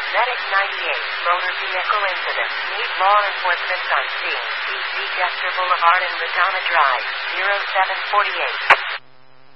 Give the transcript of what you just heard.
Medic 98, motor vehicle incident. Need law enforcement on scene. East Chester Boulevard and Madonna Drive, 0748.